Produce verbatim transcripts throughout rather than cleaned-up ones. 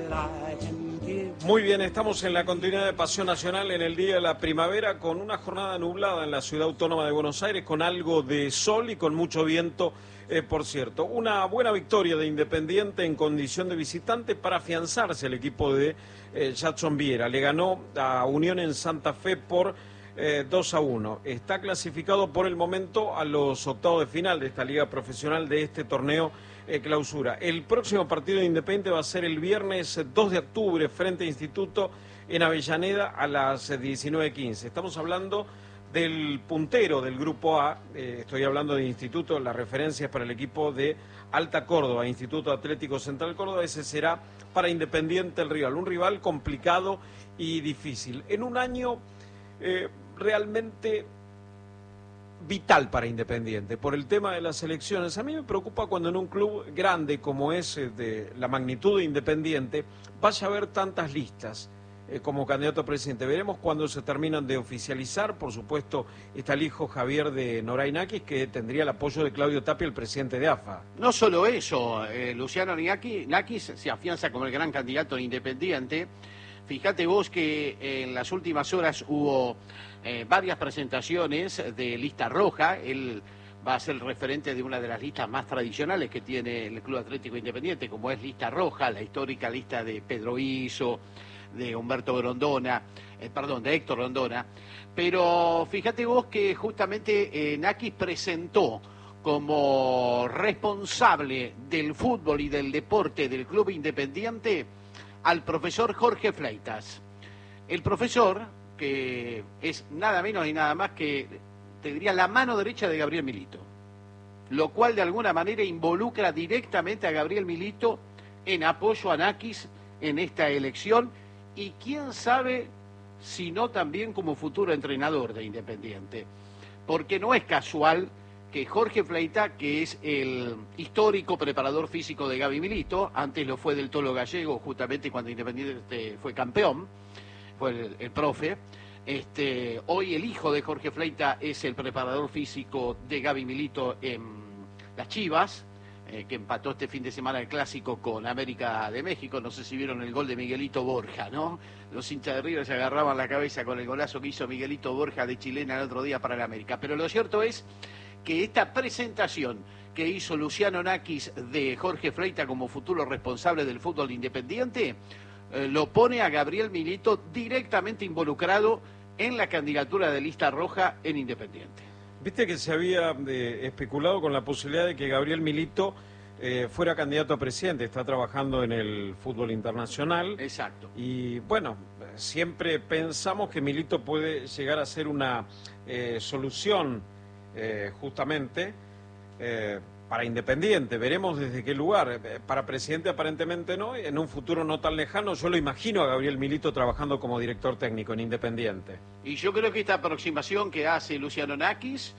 Muy bien, estamos en la continuidad de Pasión Nacional en el Día de la Primavera con una jornada nublada en la Ciudad Autónoma de Buenos Aires, con algo de sol y con mucho viento, eh, por cierto. Una buena victoria de Independiente en condición de visitante para afianzarse el equipo de eh, Jadson Viera. Le ganó a Unión en Santa Fe por eh, dos a uno. Está clasificado por el momento a los octavos de final de esta liga profesional, de este torneo Eh, clausura. El próximo partido de Independiente va a ser el viernes dos de octubre frente a Instituto en Avellaneda a las diecinueve quince. Estamos hablando del puntero del Grupo A, eh, estoy hablando de Instituto, la referencia es para el equipo de Alta Córdoba, Instituto Atlético Central Córdoba. Ese será para Independiente el rival, un rival complicado y difícil. En un año eh, realmente vital para Independiente, por el tema de las elecciones. A mí me preocupa cuando en un club grande como es de la magnitud de Independiente vaya a haber tantas listas eh, como candidato a presidente. Veremos cuando se terminan de oficializar. Por supuesto, está el hijo Javier de Noray Nakis, que tendría el apoyo de Claudio Tapia, el presidente de A F A. No solo eso, eh, Luciano Nakis se afianza como el gran candidato de Independiente. Fíjate vos que en las últimas horas hubo eh, varias presentaciones de lista roja. Él va a ser el referente de una de las listas más tradicionales que tiene el Club Atlético Independiente, como es lista roja, la histórica lista de Pedro Iso, de Humberto Grondona, eh, perdón, de Héctor Grondona. Pero fíjate vos que justamente eh, Nakis presentó como responsable del fútbol y del deporte del Club Independiente al profesor Jorge Fleitas. El profesor, que es nada menos y nada más que, te diría, la mano derecha de Gabriel Milito, lo cual de alguna manera involucra directamente a Gabriel Milito en apoyo a Nakis en esta elección, y quién sabe si no también como futuro entrenador de Independiente, porque no es casual que Jorge Fleitas, que es el histórico preparador físico de Gaby Milito, antes lo fue del Tolo Gallego, justamente cuando Independiente fue campeón, fue el, el profe, este, hoy el hijo de Jorge Fleitas es el preparador físico de Gaby Milito en las Chivas, eh, que empató este fin de semana el clásico con América de México. No sé si vieron el gol de Miguelito Borja, ¿no? Los hinchas de River se agarraban la cabeza con el golazo que hizo Miguelito Borja de chilena el otro día para el América. Pero lo cierto es que esta presentación que hizo Luciano Nakis de Jorge Fleitas como futuro responsable del fútbol independiente, eh, lo pone a Gabriel Milito directamente involucrado en la candidatura de lista roja en Independiente. Viste que se había eh, especulado con la posibilidad de que Gabriel Milito eh, fuera candidato a presidente. Está trabajando en el fútbol internacional. Exacto. Y bueno, siempre pensamos que Milito puede llegar a ser una eh, solución Eh, justamente eh, para Independiente. Veremos desde qué lugar. Eh, para presidente aparentemente no, en un futuro no tan lejano yo lo imagino a Gabriel Milito trabajando como director técnico en Independiente. Y yo creo que esta aproximación que hace Luciano Nakis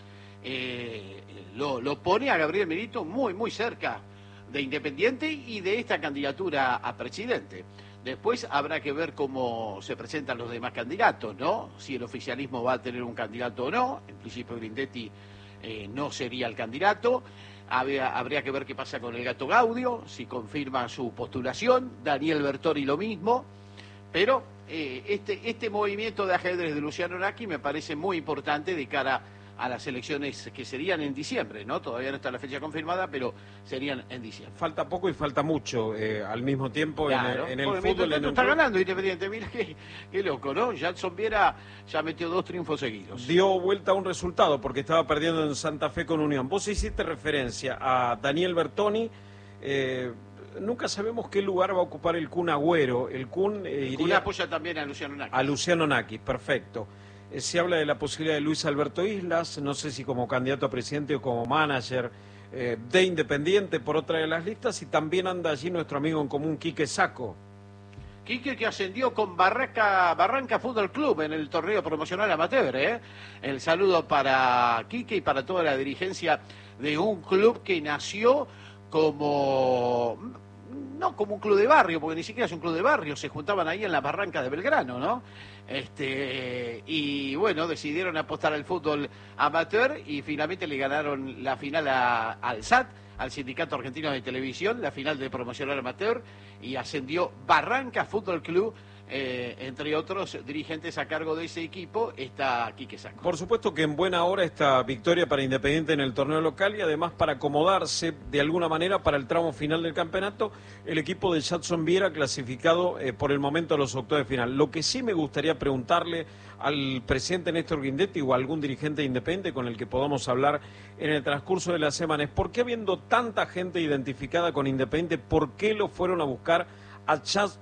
eh, lo, lo pone a Gabriel Milito muy, muy cerca de Independiente y de esta candidatura a presidente. Después habrá que ver cómo se presentan los demás candidatos, ¿no? Si el oficialismo va a tener un candidato o no. En principio Grindetti eh, no sería el candidato. Habría, habría que ver qué pasa con el Gato Gaudio, si confirma su postulación. Daniel Bertoni lo mismo. Pero eh, este, este movimiento de ajedrez de Luciano Nakis me parece muy importante de cara a las elecciones que serían en diciembre, ¿no? Todavía no está la fecha confirmada, pero serían en diciembre. Falta poco y falta mucho eh, al mismo tiempo. Claro. en, en el Porque fútbol. En está el... ganando Independiente, mira qué, qué loco, ¿no? Jadson Viera ya metió dos triunfos seguidos. Dio vuelta a un resultado porque estaba perdiendo en Santa Fe con Unión. Vos hiciste referencia a Daniel Bertoni. Eh, nunca sabemos qué lugar va a ocupar el Kun Agüero. El Kun eh, iría... Kun apoya también a Luciano Nakis. A Luciano Nakis, perfecto. Se habla de la posibilidad de Luis Alberto Islas, no sé si como candidato a presidente o como manager eh, de Independiente por otra de las listas, y también anda allí nuestro amigo en común, Quique Sacco. Quique, que ascendió con Barranca, Barranca Fútbol Club en el torneo promocional amateur, ¿eh? El saludo para Quique y para toda la dirigencia de un club que nació como... no como un club de barrio, porque ni siquiera es un club de barrio, se juntaban ahí en la barranca de Belgrano, ¿no? Este, y bueno, decidieron apostar al fútbol amateur y finalmente le ganaron la final a, al S A T, al Sindicato Argentino de Televisión, la final de promocional amateur, y ascendió Barranca Fútbol Club. Eh, entre otros dirigentes a cargo de ese equipo está Quique Sacco. Por supuesto que en buena hora esta victoria para Independiente en el torneo local y además para acomodarse de alguna manera para el tramo final del campeonato el equipo de Jadson Viera clasificado eh, por el momento a los octavos de final. Lo que sí me gustaría preguntarle al presidente Néstor Guindetti o a algún dirigente Independiente con el que podamos hablar en el transcurso de la semana es ¿por qué habiendo tanta gente identificada con Independiente, por qué lo fueron a buscar a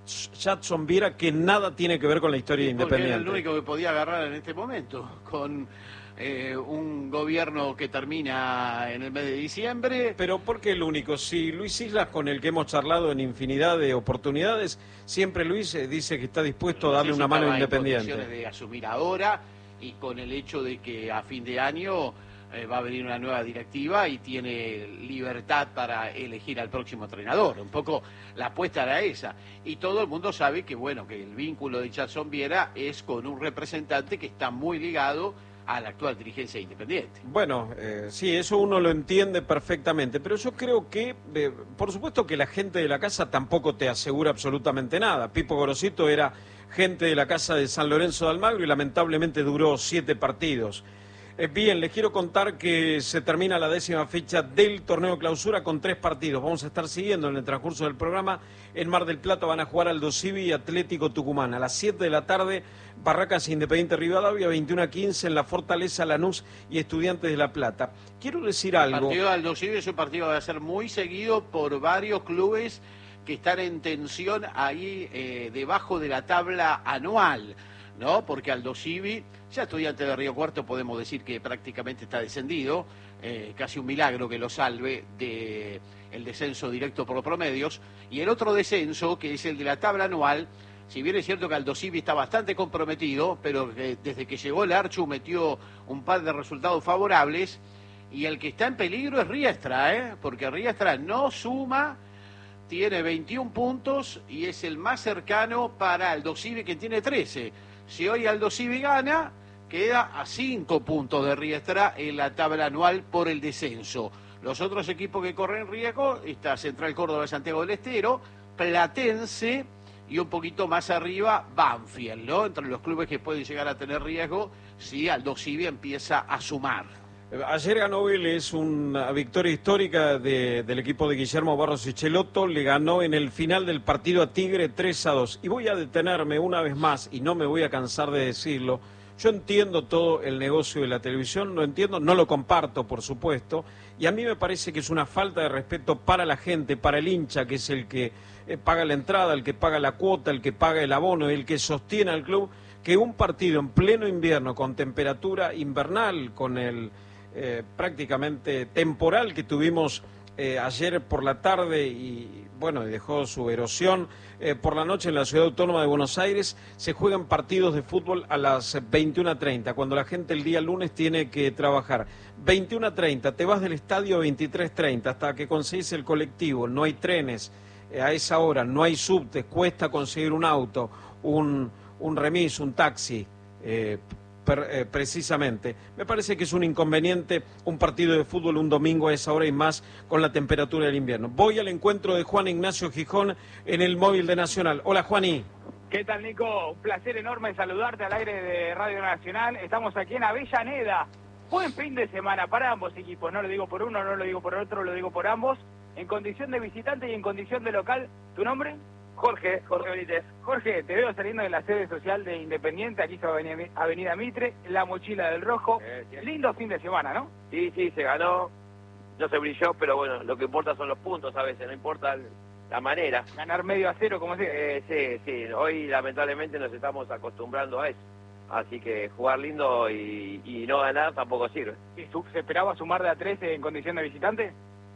Jadson Viera, que nada tiene que ver con la historia de Independiente? Porque era el único que podía agarrar en este momento, con eh, un gobierno que termina en el mes de diciembre. Pero ¿por qué el único? Si Luis Islas, con el que hemos charlado en infinidad de oportunidades, siempre Luis eh, dice que está dispuesto a darle una mano a Independiente. En condiciones de asumir ahora, y con el hecho de que a fin de año Eh, va a venir una nueva directiva y tiene libertad para elegir al próximo entrenador. Un poco la apuesta era esa. Y todo el mundo sabe que, bueno, que el vínculo de Jadson Viera es con un representante que está muy ligado a la actual dirigencia Independiente. Bueno, eh, sí, eso uno lo entiende perfectamente, pero yo creo que, eh, por supuesto que la gente de la casa tampoco te asegura absolutamente nada. Pipo Gorosito era gente de la casa de San Lorenzo de Almagro y lamentablemente duró siete partidos. Bien, les quiero contar que se termina la décima fecha del torneo clausura con tres partidos. Vamos a estar siguiendo en el transcurso del programa. En Mar del Plata van a jugar Aldo Civi y Atlético Tucumán. A las siete de la tarde, Barracas Independiente Rivadavia, veintiuno a quince en la Fortaleza Lanús y Estudiantes de La Plata. Quiero decir algo. El partido de Aldo Civi es un partido que va a ser muy seguido por varios clubes que están en tensión ahí eh, debajo de la tabla anual, ¿no? Porque Aldo Civi, ya Estudiante de Río Cuarto podemos decir que prácticamente está descendido, eh, casi un milagro que lo salve de el descenso directo por los promedios, y el otro descenso, que es el de la tabla anual, si bien es cierto que Aldo Civi está bastante comprometido, pero que desde que llegó el Archu metió un par de resultados favorables, y el que está en peligro es Riestra, ¿eh? Porque Riestra no suma, tiene veintiún puntos y es el más cercano para Aldo Civi, que tiene trece. Si hoy Aldo Civi gana, queda a cinco puntos de Riestra en la tabla anual por el descenso. Los otros equipos que corren riesgo está Central Córdoba de Santiago del Estero, Platense y un poquito más arriba Banfield, ¿no? Entre los clubes que pueden llegar a tener riesgo si Aldo Civi empieza a sumar. Ayer ganó Vélez una victoria histórica de, del equipo de Guillermo Barros Ichelotto, le ganó en el final del partido a Tigre tres a dos. Y voy a detenerme una vez más, y no me voy a cansar de decirlo, yo entiendo todo el negocio de la televisión, lo entiendo, no lo comparto, por supuesto, y a mí me parece que es una falta de respeto para la gente, para el hincha, que es el que eh, paga la entrada, el que paga la cuota, el que paga el abono, el que sostiene al club, que un partido en pleno invierno, con temperatura invernal, con el... Eh, prácticamente temporal que tuvimos eh, ayer por la tarde y bueno, dejó su erosión eh, por la noche en la Ciudad Autónoma de Buenos Aires, se juegan partidos de fútbol a las veintiuna treinta, cuando la gente el día lunes tiene que trabajar. veintiuna treinta, te vas del estadio a veintitrés treinta hasta que conseguís el colectivo, no hay trenes eh, a esa hora, no hay subtes, cuesta conseguir un auto, un, un remis, un taxi, eh, precisamente. Me parece que es un inconveniente un partido de fútbol un domingo a esa hora y más con la temperatura del invierno. Voy al encuentro de Juan Ignacio Gijón en el móvil de Nacional. Hola, Juaní. ¿Qué tal, Nico? Un placer enorme saludarte al aire de Radio Nacional. Estamos aquí en Avellaneda. Buen fin de semana para ambos equipos. No lo digo por uno, no lo digo por otro, lo digo por ambos. En condición de visitante y en condición de local. ¿Tu nombre? Jorge, Jorge Benítez. Jorge, te veo saliendo de la sede social de Independiente, aquí sobre Avenida Mitre, la mochila del Rojo. Eh, sí. Lindo fin de semana, ¿no? Sí, sí, se ganó, no se brilló, pero bueno, lo que importa son los puntos a veces, no importa la manera. Ganar medio a cero, como sea. Eh, sí, sí, hoy lamentablemente nos estamos acostumbrando a eso. Así que jugar lindo y, y no ganar tampoco sirve. ¿Y se esperaba sumar de a tres en condición de visitante?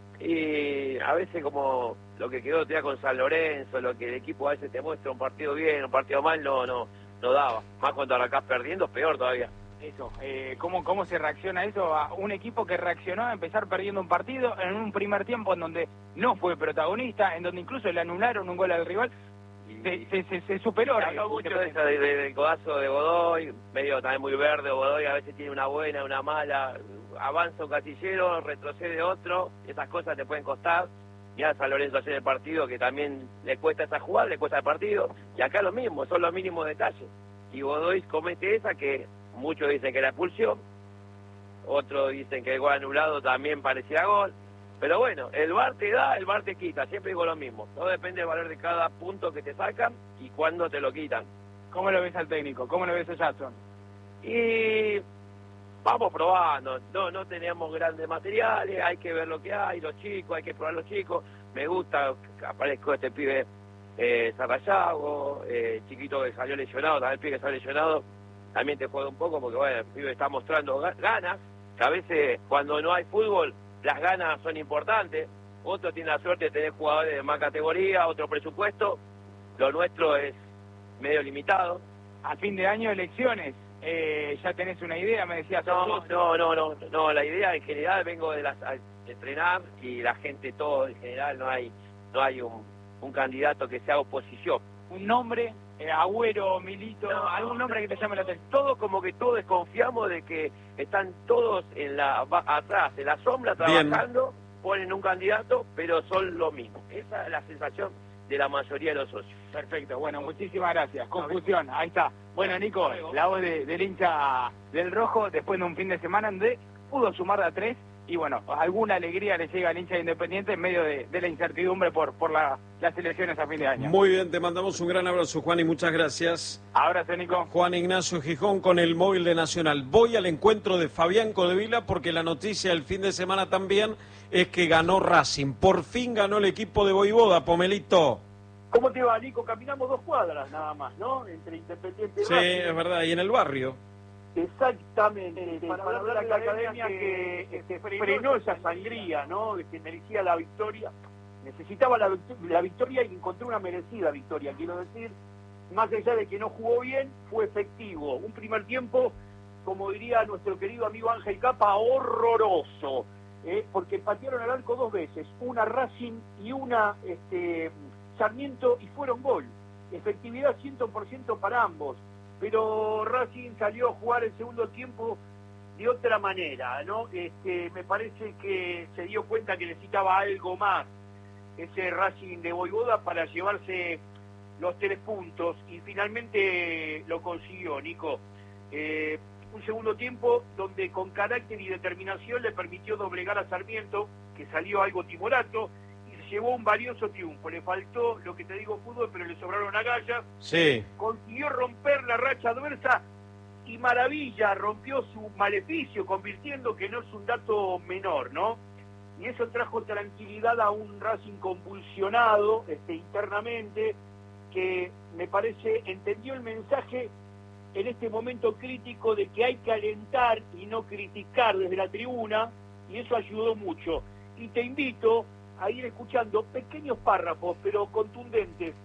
Y a veces como lo que quedó te da con San Lorenzo, lo que el equipo a veces te muestra un partido bien, un partido mal, no no no daba. Más cuando arrancás perdiendo, peor todavía. Eso, eh, ¿cómo, ¿cómo se reacciona eso a un equipo que reaccionó a empezar perdiendo un partido en un primer tiempo en donde no fue protagonista, en donde incluso le anularon un gol al rival? Se, se, se, se superó. Se habló mucho de eso, del de, de codazo de Godoy, medio también muy verde Godoy, a veces tiene una buena, una mala, avanza un gatillero, retrocede otro, esas cosas te pueden costar. Ya San Lorenzo ayer el partido, que también le cuesta esa jugada, le cuesta el partido, y acá lo mismo, son los mínimos detalles. Y Godoy comete esa que muchos dicen que era expulsión, otros dicen que el gol anulado también parecía gol, pero bueno, el V A R te da, el V A R te quita, siempre digo lo mismo, todo depende del valor de cada punto que te sacan y cuándo te lo quitan. ¿Cómo lo ves al técnico? ¿Cómo lo ves a Jackson? Y vamos probando, no no tenemos grandes materiales, hay que ver lo que hay, los chicos, hay que probar los chicos. Me gusta que aparezca este pibe eh, Sarrayago, eh, chiquito que salió lesionado, también el pibe que salió lesionado, también te juega un poco porque bueno, el pibe está mostrando ganas, que a veces cuando no hay fútbol las ganas son importantes. Otro tiene la suerte de tener jugadores de más categoría, otro presupuesto, lo nuestro es medio limitado. A fin de año, elecciones. Eh, ya tenés una idea, me decías. No, no, no, no, no, la idea en general vengo de las a entrenar y la gente todo en general, no hay no hay un, un candidato que sea oposición. Un nombre, eh, Agüero, Milito, no, algún nombre que te llame la atención. Todo como que todos desconfiamos de que están todos en la atrás, en la sombra trabajando, bien, ponen un candidato, pero son lo mismo. Esa es la sensación de la mayoría de los socios. Perfecto, bueno, muchísimas gracias. Confusión, ahí está. Bueno, Nico, la voz de, del hincha del Rojo, después de un fin de semana donde pudo sumar de a tres, y bueno, alguna alegría le llega al hincha de Independiente en medio de, de la incertidumbre por, por la, las elecciones a fin de año. Muy bien, te mandamos un gran abrazo, Juan, y muchas gracias. Abrazo, Nico. Juan Ignacio Gijón con el móvil de Nacional. Voy al encuentro de Fabián Codevila porque la noticia del fin de semana también es que ganó Racing. Por fin ganó el equipo de Voivoda, Pomelito. ¿Cómo te va, Nico? Caminamos dos cuadras nada más, ¿no? Entre Independiente y Sí, Racing. es verdad, y en el barrio. Exactamente, para, para hablar de la academia que, que, que frenó esa sangría, ¿no? Que merecía la victoria, necesitaba la, la victoria y encontró una merecida victoria, quiero decir, más allá de que no jugó bien, fue efectivo. Un primer tiempo, como diría nuestro querido amigo Ángel Capa, horroroso, ¿eh? Porque patearon al arco dos veces, una Racing y una este, Sarmiento, y fueron gol. Efectividad cien por ciento para ambos. Pero Racing salió a jugar el segundo tiempo de otra manera, ¿no? Este, me parece que se dio cuenta que necesitaba algo más ese Racing de Voivoda para llevarse los tres puntos, y finalmente lo consiguió, Nico. Eh, un segundo tiempo donde con carácter y determinación le permitió doblegar a Sarmiento, que salió algo timorato, llevó un valioso triunfo. Le faltó, lo que te digo, fútbol, pero le sobraron agallas. Sí. Consiguió romper la racha adversa y maravilla, rompió su maleficio, convirtiendo, que no es un dato menor, ¿no? Y eso trajo tranquilidad a un Racing convulsionado este, internamente, que me parece entendió el mensaje en este momento crítico de que hay que alentar y no criticar desde la tribuna, y eso ayudó mucho. Y te invito a ir escuchando pequeños párrafos, pero contundentes,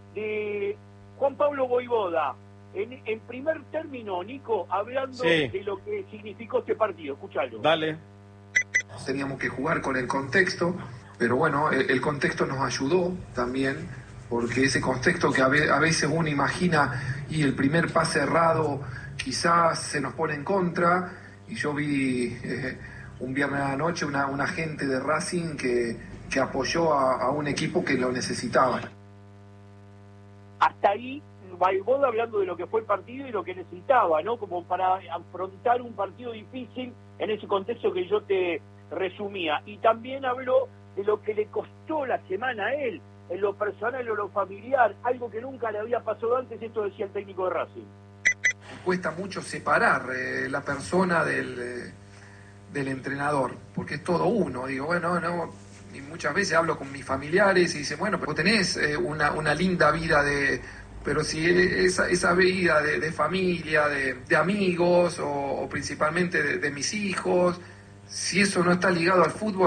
de Juan Pablo Voivoda, en, en primer término, Nico, hablando sí. de lo que significó este partido. Escuchalo. Dale. Teníamos que jugar con el contexto, pero bueno, el, el contexto nos ayudó también, porque ese contexto que a, ve, a veces uno imagina, y el primer pase errado quizás se nos pone en contra, y yo vi eh, un viernes a la noche una, una gente de Racing que que apoyó a, a un equipo que lo necesitaba. Hasta ahí, Voivoda hablando de lo que fue el partido y lo que necesitaba, ¿no? Como para afrontar un partido difícil en ese contexto que yo te resumía. Y también habló de lo que le costó la semana a él, en lo personal o lo familiar, algo que nunca le había pasado antes, esto decía el técnico de Racing. Cuesta mucho separar eh, la persona del, eh, del entrenador, porque es todo uno. Digo, bueno, no... Y muchas veces hablo con mis familiares y dicen, bueno, pero tenés eh, una, una linda vida de... Pero si esa, esa vida de, de familia, de, de amigos o, o principalmente de, de mis hijos, si eso no está ligado al fútbol,